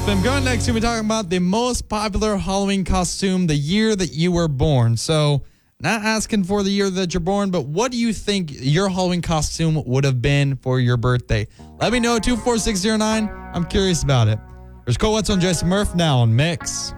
Spin. Going next, we're talking about the most popular Halloween costume the year that you were born. So, not asking for the year that you're born, but what do you think your Halloween costume would have been for your birthday? Let me know, 24609. I'm curious about it. There's Cole Wetzel and Jason Murph now on Mix.